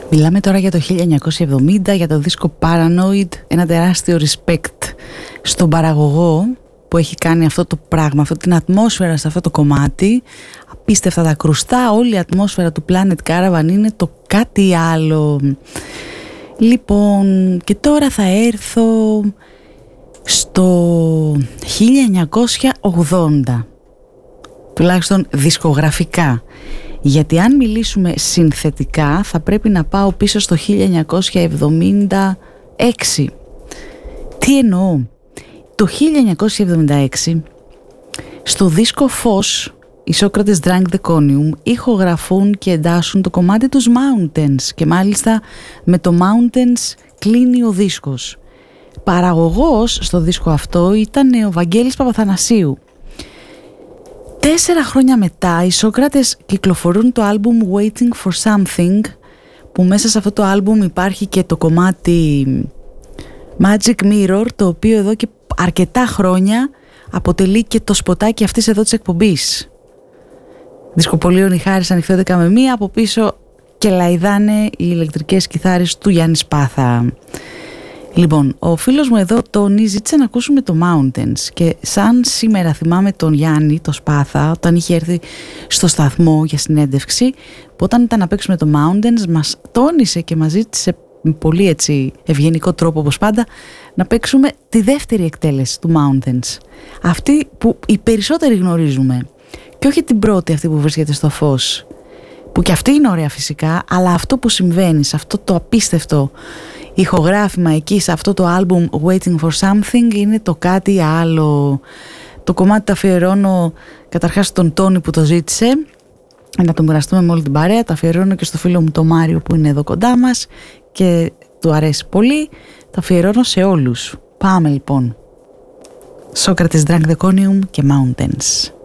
Μιλάμε τώρα για το 1970, για το δίσκο Paranoid, ένα τεράστιο respect στον παραγωγό που έχει κάνει αυτό το πράγμα, αυτή την ατμόσφαιρα σε αυτό το κομμάτι. Απίστευτα τα κρουστά, όλη η ατμόσφαιρα του Planet Caravan είναι το κάτι άλλο. Λοιπόν, και τώρα θα έρθω στο 1980, τουλάχιστον δισκογραφικά. Γιατί αν μιλήσουμε συνθετικά θα πρέπει να πάω πίσω στο 1976. Τι εννοώ? Το 1976 στο δίσκο Φως οι Socrates Drank the Conium ηχογραφούν και εντάσσουν το κομμάτι τους Mountains και μάλιστα με το Mountains κλείνει ο δίσκος. Παραγωγός στο δίσκο αυτό ήταν ο Βαγγέλης Παπαθανασίου. 4 χρόνια μετά οι Σόκρατες κυκλοφορούν το άλμπουμ Waiting for Something, που μέσα σε αυτό το άλμπουμ υπάρχει και το κομμάτι Magic Mirror, το οποίο εδώ και αρκετά χρόνια αποτελεί και το σποτάκι αυτής εδώ της εκπομπής. Δισκοπολίων η Χάρης ανοιχτώδεκα με μία, από πίσω και λαϊδάνε οι ηλεκτρικές κιθάρες του Γιάννη Σπάθα. Λοιπόν, ο φίλος μου εδώ Τόνι ζήτησε να ακούσουμε το Mountains και σαν σήμερα θυμάμαι τον Γιάννη, το Σπάθα, όταν είχε έρθει στο σταθμό για συνέντευξη, που όταν ήταν να παίξουμε το Mountains μας τόνισε και μας ζήτησε με πολύ έτσι ευγενικό τρόπο όπως πάντα να παίξουμε τη δεύτερη εκτέλεση του Mountains, αυτή που οι περισσότεροι γνωρίζουμε και όχι την πρώτη, αυτή που βρίσκεται στο Φως, που και αυτή είναι ωραία φυσικά, αλλά αυτό που συμβαίνει σε αυτό το απίστευτο ηχογράφημα εκεί σε αυτό το άλμπουμ Waiting for Something είναι το κάτι άλλο. Το κομμάτι το αφιερώνω καταρχάς στον Τόνι που το ζήτησε, να το μοιραστούμε με όλη την παρέα. Το αφιερώνω και στο φίλο μου το Μάριο που είναι εδώ κοντά μας και του αρέσει πολύ. Το αφιερώνω σε όλους. Πάμε λοιπόν. Socrates Drank the Conium και Mountains.